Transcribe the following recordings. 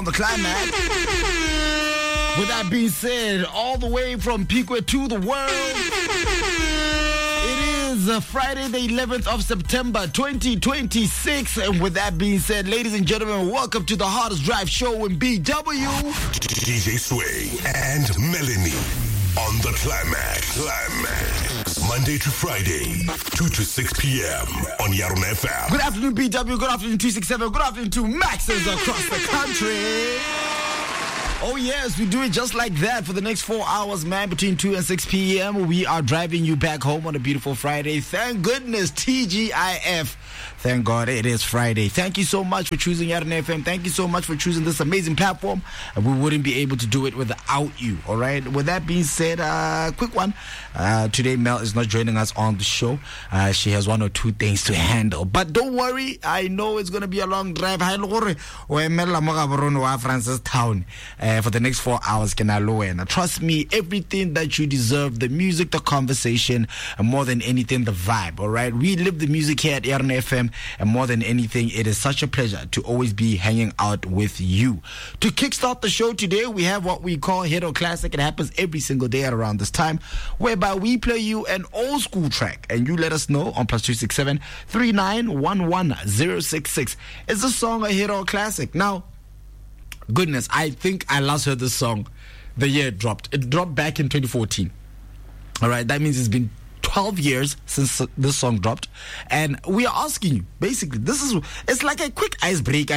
The climax. With that being said, all the way from Piqua to the world, it is Friday the 11th of September 2026. And with that being said, ladies and gentlemen, welcome to the Hardest Drive Show in BW. DJ Sway and Melanie on the Climax. Monday to Friday, 2 to 6 p.m. on Yarona FM. Good afternoon, BW. Good afternoon, 267. Good afternoon to Maxes across the country. Oh, yes, we do it just like that for the next 4 hours, man, between 2 and 6 p.m. We are driving you back home on a beautiful Friday. Thank goodness, TGIF. Thank God it is Friday. Thank you so much for choosing Yarona FM. Thank you so much for choosing this amazing platform. And we wouldn't be able to do it without you, all right? With that being said, quick one. Today, Mel is not joining us on the show. She has one or two things to handle. But don't worry. I know it's going to be a long drive. Francis Town. For the next 4 hours, trust me, everything that you deserve, the music, the conversation, and more than anything, the vibe, all right? We live the music here at Yarona FM, and more than anything, it is such a pleasure to always be hanging out with you. To kickstart the show today, we have what we call Hero Classic. It happens every single day at around this time, whereby we play you an old school track, and you let us know on +267 3911 066. Is the song a Hero Classic? Now, goodness, I think I last heard this song the year it dropped. It dropped back in 2014. All right, that means it's been 12 years since this song dropped, and we are asking you, basically, it's like a quick icebreaker.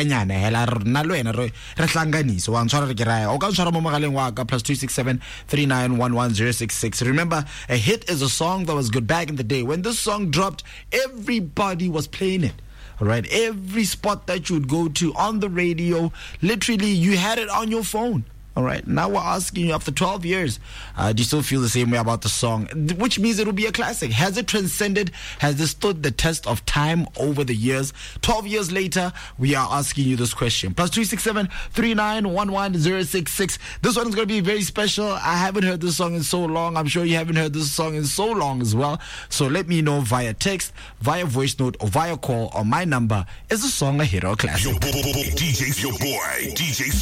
+267 3911 066. Remember, a hit is a song that was good back in the day. When this song dropped, everybody was playing it. All right, every spot that you would go to on the radio, literally you had it on your phone. All right, now we're asking you, after 12 years, do you still feel the same way about the song? Which means it will be a classic. Has it transcended? Has it stood the test of time over the years? 12 years later, we are asking you this question. +267 3911 066. This one is going to be very special. I haven't heard this song in so long. I'm sure you haven't heard this song in so long as well. So let me know via text, via voice note, or via call on my number. Is the song a hero classic? Your boy, DJ